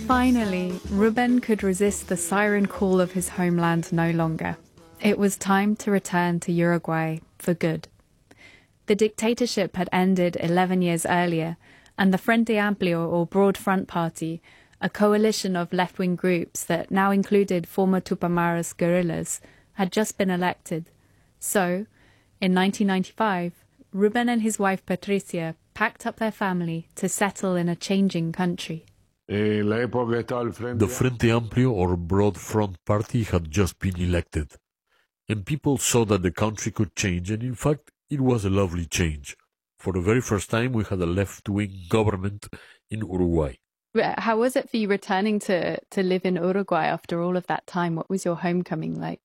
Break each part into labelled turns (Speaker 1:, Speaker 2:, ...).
Speaker 1: Finally, Rubén could resist the siren call of his homeland no longer. It was time to return to Uruguay for good. The dictatorship had ended 11 years earlier, and the Frente Amplio, or Broad Front Party, a coalition of left-wing groups that now included former Tupamaros guerrillas, had just been elected. So, in 1995, Rubén and his wife Patricia packed up their family to settle in a changing country.
Speaker 2: The Frente Amplio, or Broad Front Party, had just been elected, and people saw that the country could change, and in fact, it was a lovely change. For the very first time, we had a left-wing government in Uruguay.
Speaker 1: How was it for you returning to live in Uruguay after all of that time? What was your homecoming like?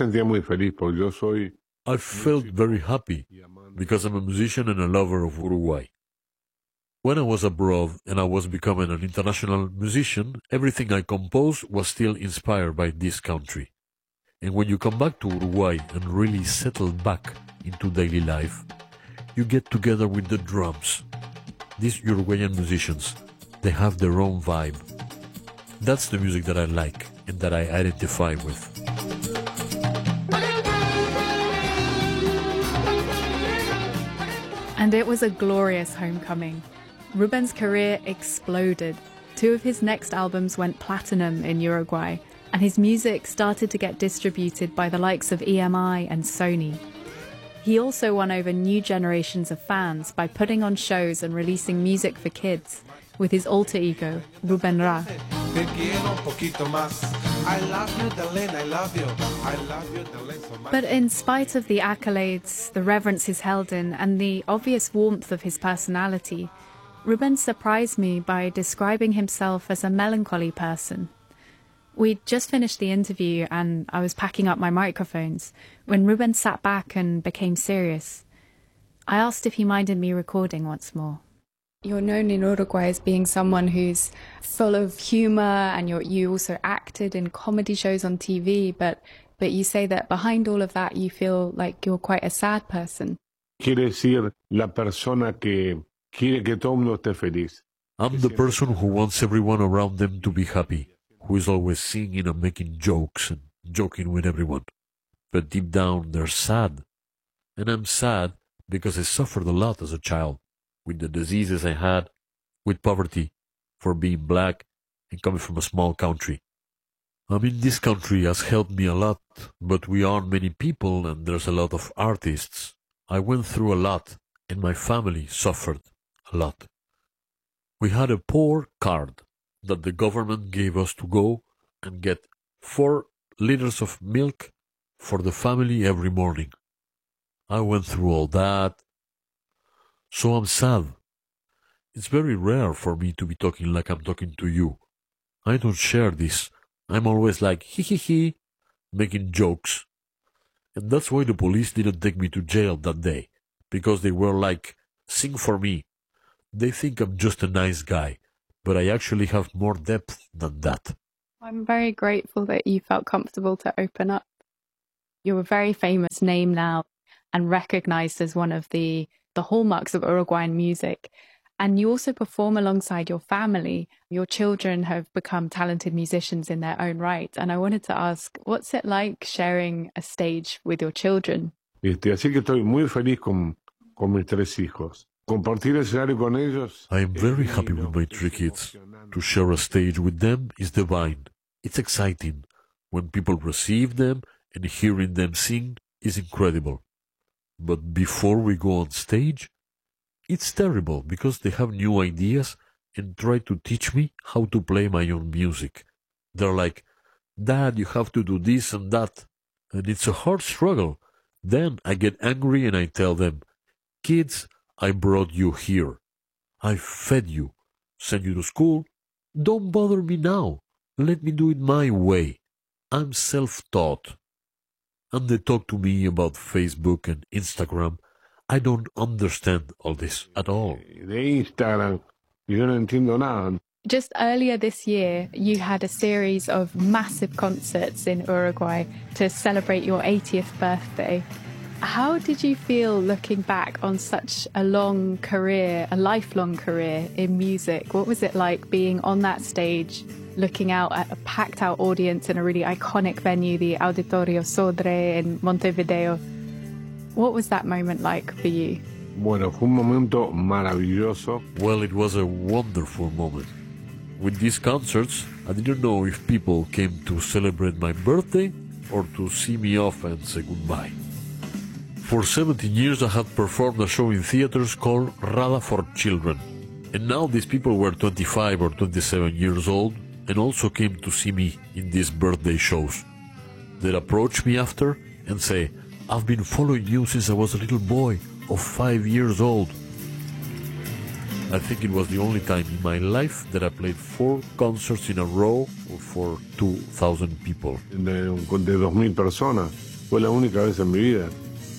Speaker 2: I felt very happy because I'm a musician and a lover of Uruguay. When I was abroad and I was becoming an international musician, everything I composed was still inspired by this country. And when you come back to Uruguay and really settle back into daily life, you get together with the drums. These Uruguayan musicians, they have their own vibe. That's the music that I like and that I identify with.
Speaker 1: And it was a glorious homecoming. Rubén's career exploded. 2 of his next albums went platinum in Uruguay, and his music started to get distributed by the likes of EMI and Sony. He also won over new generations of fans by putting on shows and releasing music for kids with his alter ego, Rubén Ra. But in spite of the accolades, the reverence he's held in, and the obvious warmth of his personality, Rubén surprised me by describing himself as a melancholy person. We'd just finished the interview and I was packing up my microphones when Rubén sat back and became serious. I asked if he minded me recording once more. You're known in Uruguay as being someone who's full of humour, and you also acted in comedy shows on TV, but you say that behind all of that you feel like you're quite a sad person.
Speaker 2: I'm the person who wants everyone around them to be happy, who is always singing and making jokes and joking with everyone. But deep down they're sad. And I'm sad because I suffered a lot as a child, with the diseases I had, with poverty, for being black and coming from a small country. I mean, this country has helped me a lot, but we aren't many people and there's a lot of artists. I went through a lot and my family suffered a lot. We had a poor card that the government gave us to go and get 4 liters of milk for the family every morning. I went through all that, so I'm sad. It's very rare for me to be talking like I'm talking to you. I don't share this. I'm always like, hee, making jokes. And that's why the police didn't take me to jail that day, because they were like, sing for me. They think I'm just a nice guy, but I actually have more depth than that.
Speaker 1: I'm very grateful that you felt comfortable to open up. You're a very famous name now and recognized as one of the hallmarks of Uruguayan music. And you also perform alongside your family. Your children have become talented musicians in their own right. And I wanted to ask, what's it like sharing a stage with your children?
Speaker 2: Así que estoy muy feliz con mis 3 hijos. I am very happy with my 3 kids. To share a stage with them is divine. It's exciting. When people receive them and hearing them sing is incredible. But before we go on stage, it's terrible because they have new ideas and try to teach me how to play my own music. They're like, Dad, you have to do this and that. And it's a hard struggle. Then I get angry and I tell them, kids, I brought you here. I fed you, sent you to school. Don't bother me now. Let me do it my way. I'm self-taught. And they talk to me about Facebook and Instagram. I don't understand all this at all.
Speaker 1: Just earlier this year, you had a series of massive concerts in Uruguay to celebrate your 80th birthday. How did you feel looking back on such a long career, a lifelong career in music? What was it like being on that stage looking out at a packed out audience in a really iconic venue, the Auditorio Sodre in Montevideo. What was that moment like for you?
Speaker 3: Bueno, fue un momento maravilloso.
Speaker 2: Well, it was a wonderful moment. With these concerts, I didn't know if people came to celebrate my birthday or to see me off and say goodbye. For 17 years I had performed a show in theaters called Rada for Children. And now these people were 25 or 27 years old and also came to see me in these birthday shows. They'd approach me after and say, "I've been following you since I was a little boy of 5 years old." I think it was the only time in my life that I played 4 concerts in a row for 2,000 people.
Speaker 3: De 2,000 personas. Fue la única vez en mi vida.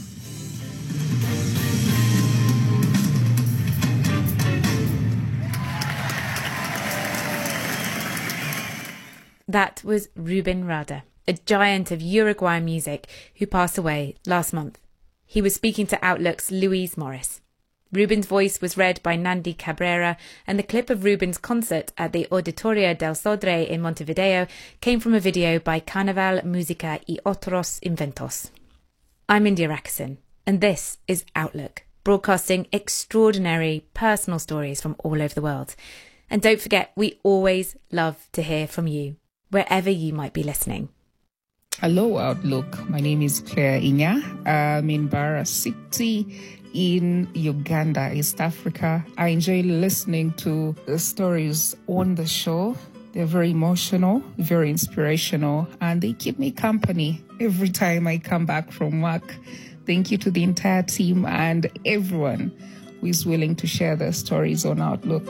Speaker 4: That was Rubén Rada, a giant of Uruguayan music who passed away last month. He was speaking to Outlook's Louise Morris. Rubén's voice was read by Nandi Cabrera, and the clip of Rubén's concert at the Auditorio del Sodre in Montevideo came from a video by Carnaval Música y Otros Inventos. I'm India Rakison, and this is Outlook, broadcasting extraordinary personal stories from all over the world. And don't forget, we always love to hear from you, wherever you might be listening.
Speaker 5: Hello, Outlook. My name is Claire Inya. I'm in Bara City in Uganda, East Africa. I enjoy listening to the stories on the show. They're very emotional, very inspirational, and they keep me company every time I come back from work. Thank you to the entire team and everyone who is willing to share their stories on Outlook.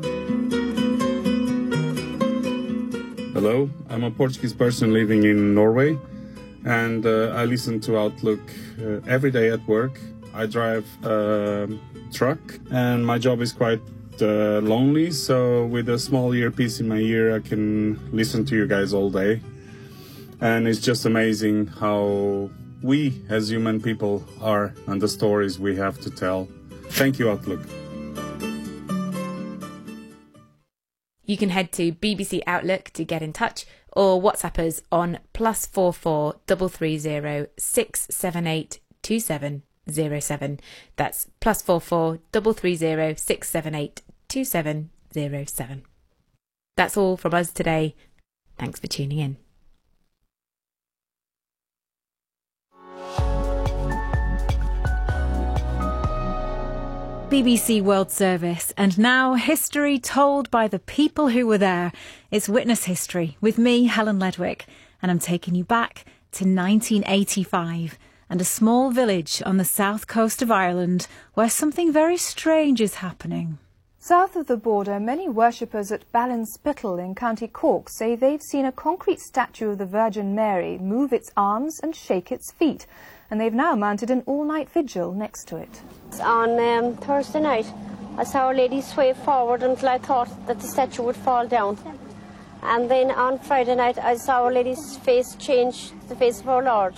Speaker 6: Hello, I'm a Portuguese person living in Norway, and I listen to Outlook every day at work. I drive a truck, and my job is quite lonely, so with a small earpiece in my ear, I can listen to you guys all day. And it's just amazing how we, as human people, are and the stories we have to tell. Thank you, Outlook.
Speaker 4: You can head to BBC Outlook to get in touch, or WhatsApp us on +44 330 678 2707. That's +44 330 678 2707. That's all from us today. Thanks for tuning in.
Speaker 7: BBC World Service, and now history told by the people who were there. It's Witness History with me, Helen Ledwick, and I'm taking you back to 1985 and a small village on the south coast of Ireland where something very strange is happening.
Speaker 8: South of the border, many worshippers at Ballinspittle in County Cork say they've seen a concrete statue of the Virgin Mary move its arms and shake its feet, and they've now mounted an all-night vigil next to it.
Speaker 9: On Thursday night, I saw Our Lady sway forward until I thought that the statue would fall down. And then on Friday night, I saw Our Lady's face change the face of our Lord.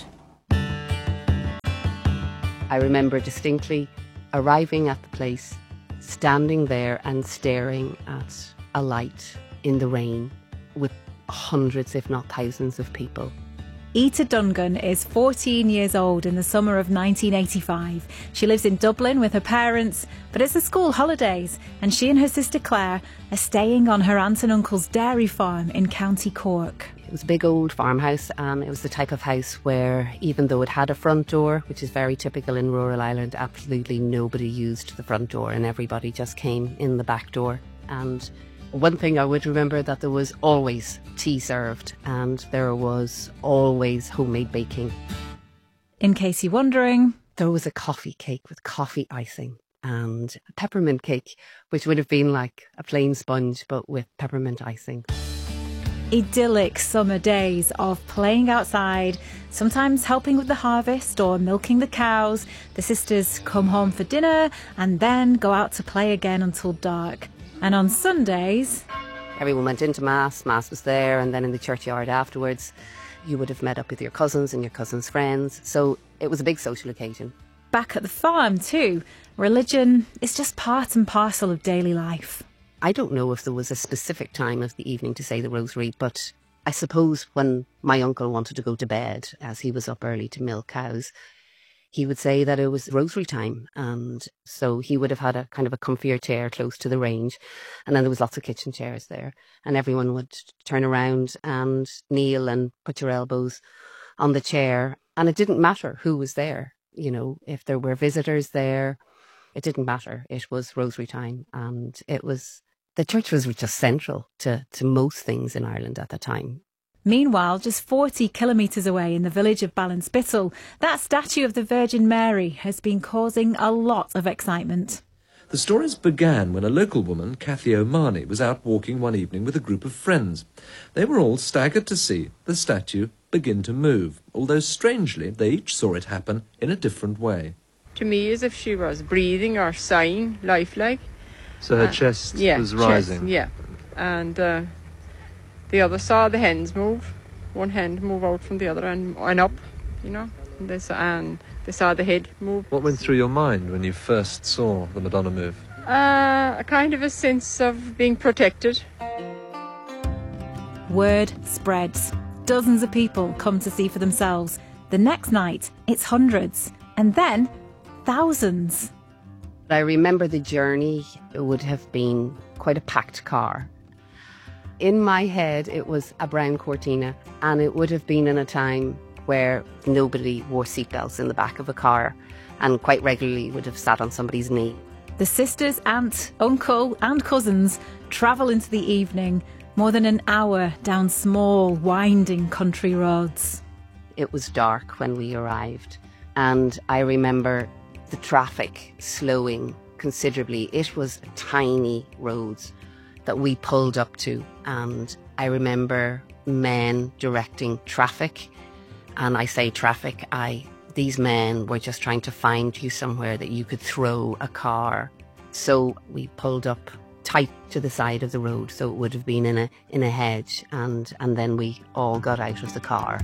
Speaker 10: I remember distinctly arriving at the place, standing there and staring at a light in the rain with hundreds, if not thousands, of people.
Speaker 7: Ita Dungan is 14 years old in the summer of 1985. She lives in Dublin with her parents, but it's the school holidays, and she and her sister Claire are staying on her aunt and uncle's dairy farm in County Cork.
Speaker 10: It was a big old farmhouse, and it was the type of house where, even though it had a front door, which is very typical in rural Ireland, absolutely nobody used the front door and everybody just came in the back door. And one thing I would remember, that there was always tea served and there was always homemade baking.
Speaker 7: In case you're wondering,
Speaker 10: there was a coffee cake with coffee icing and a peppermint cake, which would have been like a plain sponge but with peppermint icing.
Speaker 7: Idyllic summer days of playing outside, sometimes helping with the harvest or milking the cows. The sisters come home for dinner and then go out to play again until dark. And on Sundays,
Speaker 10: everyone went into Mass was there, and then in the churchyard afterwards you would have met up with your cousins and your cousins' friends. So it was a big social occasion.
Speaker 7: Back at the farm too, religion is just part and parcel of daily life.
Speaker 10: I don't know if there was a specific time of the evening to say the rosary, but I suppose when my uncle wanted to go to bed, as he was up early to milk cows, he would say that it was rosary time. And so he would have had a kind of a comfier chair close to the range. And then there was lots of kitchen chairs there. And everyone would turn around and kneel and put your elbows on the chair. And it didn't matter who was there. You know, if there were visitors there, it didn't matter. It was rosary time. And the church was just central to most things in Ireland at the time.
Speaker 7: Meanwhile, just 40 kilometres away in the village of Ballinspittle, that statue of the Virgin Mary has been causing a lot of excitement.
Speaker 11: The stories began when a local woman, Cathy O'Mahony, was out walking one evening with a group of friends. They were all staggered to see the statue begin to move, although strangely they each saw it happen in a different way.
Speaker 12: To me, as if she was breathing or sighing, lifelike.
Speaker 11: So her chest was rising?
Speaker 12: Chest, and the other saw the hens move, one hen move out from the other and up, you know, and they saw the head move.
Speaker 11: What went through your mind when you first saw the Madonna move?
Speaker 12: A kind of a sense of being protected.
Speaker 7: Word spreads. Dozens of people come to see for themselves. The next night, it's hundreds, and then thousands.
Speaker 10: I remember the journey. It would have been quite a packed car. In my head, it was a brown Cortina, and it would have been in a time where nobody wore seatbelts in the back of a car and quite regularly would have sat on somebody's knee.
Speaker 7: The sisters, aunt, uncle and cousins travel into the evening, more than an hour down small, winding country roads.
Speaker 10: It was dark when we arrived, and I remember the traffic slowing considerably. It was tiny roads that we pulled up to, and I remember men directing traffic. And I say traffic, these men were just trying to find you somewhere that you could throw a car. So we pulled up tight to the side of the road, so it would have been in a hedge, and then we all got out of the car.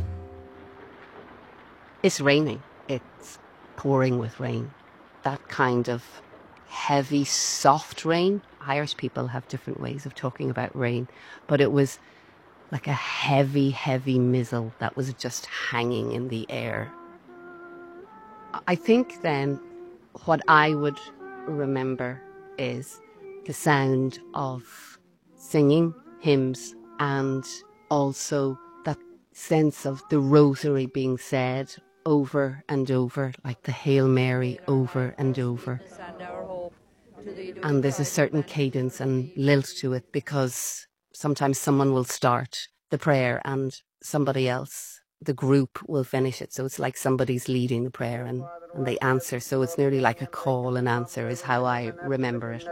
Speaker 10: It's raining. It's pouring with rain. That kind of heavy, soft rain. Irish people have different ways of talking about rain, but it was like a heavy, heavy mizzle that was just hanging in the air. I think then what I would remember is the sound of singing hymns and also that sense of the rosary being said over and over, like the Hail Mary over and over. And there's a certain cadence and lilt to it, because sometimes someone will start the prayer and somebody else, the group, will finish it. So it's like somebody's leading the prayer and they answer. So it's nearly like a call and answer is how I remember it.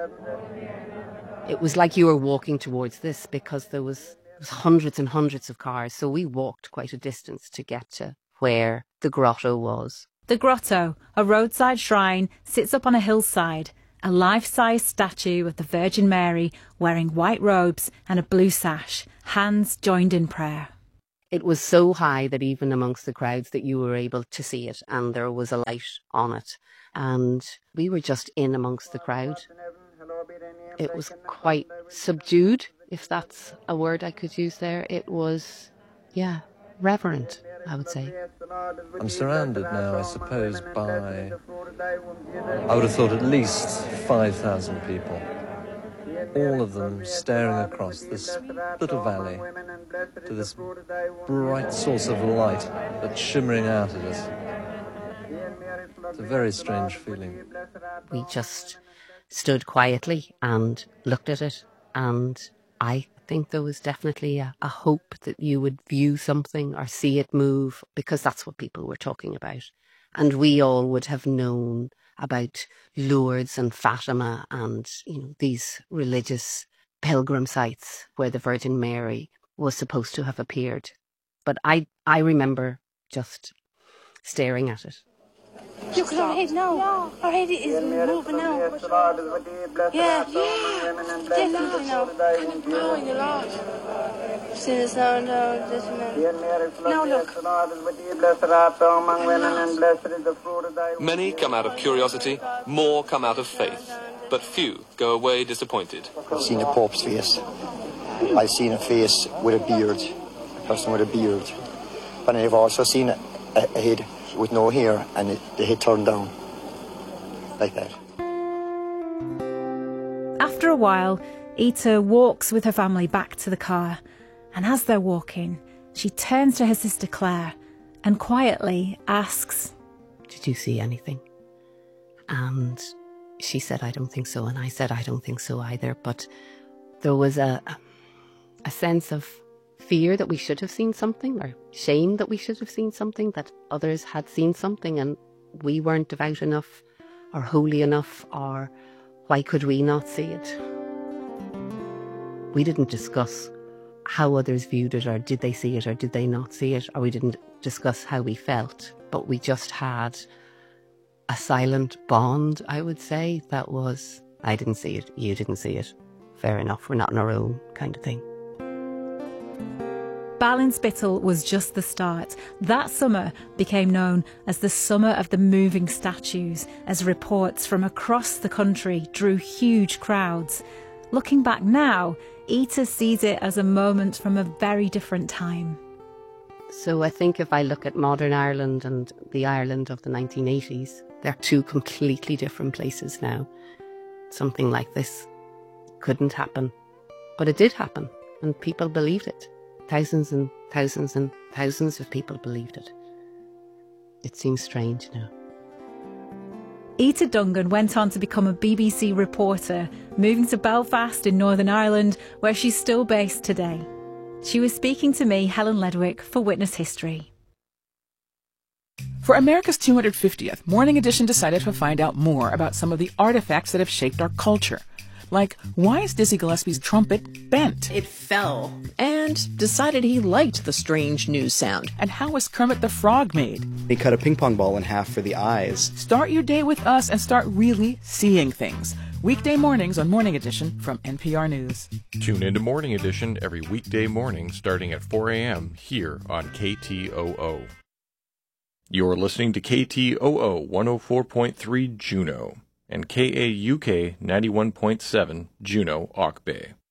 Speaker 10: It was like you were walking towards this, because there was hundreds and hundreds of cars. So we walked quite a distance to get to where the grotto was.
Speaker 7: The grotto, a roadside shrine, sits up on a hillside. A life-size statue of the Virgin Mary wearing white robes and a blue sash, hands joined in prayer.
Speaker 10: It was so high that even amongst the crowds that you were able to see it, and there was a light on it. And we were just in amongst the crowd. It was quite subdued, if that's a word I could use there. It was, reverent, I would say.
Speaker 11: I'm surrounded now, I suppose, by, I would have thought, at least 5,000 people. All of them staring across this little valley to this bright source of light that's shimmering out at us. It's a very strange feeling.
Speaker 10: We just stood quietly and looked at it, and I think there was definitely a hope that you would view something or see it move, because that's what people were talking about. And we all would have known about Lourdes and Fatima and, these religious pilgrim sites where the Virgin Mary was supposed to have appeared. But I remember just staring at it.
Speaker 9: Look at our head now. Our head is moving now. Yeah, definitely now. Oh, you lost. See this now and this now. Now look.
Speaker 13: Many come out of curiosity, more come out of faith. but few go away disappointed.
Speaker 14: I've seen a Pope's face. I've seen a face with a beard, a person with a beard. But I've also seen a head with no hair and the head turned down, like that.
Speaker 7: After a while, Ita walks with her family back to the car. And as they're walking, she turns to her sister Claire and quietly asks,
Speaker 10: "Did you see anything?" And she said, "I don't think so." And I said, "I don't think so either." But there was a sense of fear that we should have seen something, or shame that we should have seen something, that others had seen something and we weren't devout enough or holy enough, or why could we not see it? We didn't discuss how others viewed it, or did they see it or did they not see it, or we didn't discuss how we felt, but we just had a silent bond, I would say, that was, I didn't see it, you didn't see it, fair enough, we're not on our own, kind of thing.
Speaker 7: Ballinspittle was just the start. That summer became known as the Summer of the Moving Statues, as reports from across the country drew huge crowds. Looking back now, Ita sees it as a moment from a very different time.
Speaker 10: So I think if I look at modern Ireland and the Ireland of the 1980s, they're two completely different places now. Something like this couldn't happen, but it did happen, and people believed it. Thousands and thousands and thousands of people believed it. It seems strange now.
Speaker 7: Ita Dungan went on to become a BBC reporter, moving to Belfast in Northern Ireland, where she's still based today. She was speaking to me, Helen Ledwick, for Witness History.
Speaker 15: For America's 250th, Morning Edition decided to find out more about some of the artifacts that have shaped our culture. Like, why is Dizzy Gillespie's trumpet bent?
Speaker 16: It fell, and decided he liked the strange news sound.
Speaker 15: And how was Kermit the Frog made?
Speaker 17: He cut a ping pong ball in half for the eyes.
Speaker 15: Start your day with us and start really seeing things. Weekday mornings on Morning Edition from NPR News.
Speaker 18: Tune into Morning Edition every weekday morning starting at 4 a.m. here on KTOO. You're listening to KTOO 104.3 Juneau and KAUK 91.7 Juneau, Auk Bay.